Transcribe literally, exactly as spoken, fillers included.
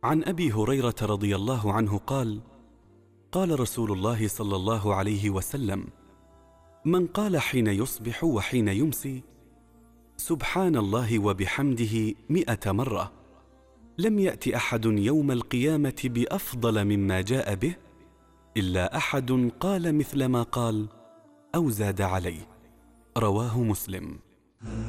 عن أبي هريرة رضي الله عنه قال: قال رسول الله صلى الله عليه وسلم: من قال حين يصبح وحين يمسي سبحان الله وبحمده مئة مرة، لم يأت أحد يوم القيامة بأفضل مما جاء به إلا أحد قال مثل ما قال أو زاد عليه. رواه مسلم.